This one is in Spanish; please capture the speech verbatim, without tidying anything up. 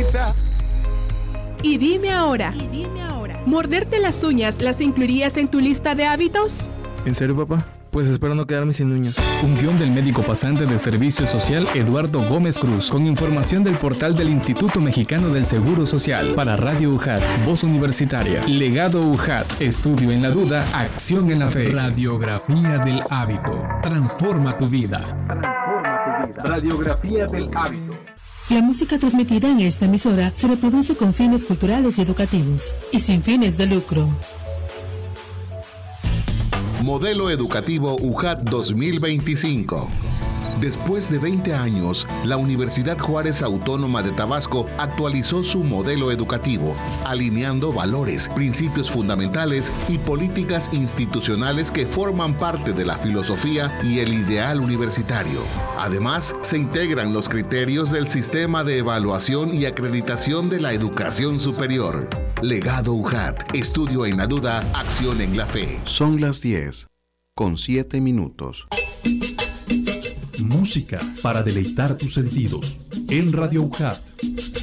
bonita. Y dime ahora, y dime ahora, ¿morderte las uñas las incluirías en tu lista de hábitos? ¿En serio, papá? Pues espero no quedarme sin uñas. Un guión del médico pasante de Servicio Social Eduardo Gómez Cruz, con información del portal del Instituto Mexicano del Seguro Social. Para Radio U J A T, Voz Universitaria. Legado U J A T, estudio en la duda, acción en la fe. Radiografía del hábito. Transforma tu vida. Transforma tu vida. Radiografía del hábito. La música transmitida en esta emisora se reproduce con fines culturales y educativos y sin fines de lucro. Modelo Educativo U J A T dos mil veinticinco. Después de veinte años, la Universidad Juárez Autónoma de Tabasco actualizó su modelo educativo, alineando valores, principios fundamentales y políticas institucionales que forman parte de la filosofía y el ideal universitario. Además, se integran los criterios del sistema de evaluación y acreditación de la educación superior. Legado U J A T, estudio en la duda, acción en la fe. Son las diez, con siete minutos. Música para deleitar tus sentidos en Radio U J A T.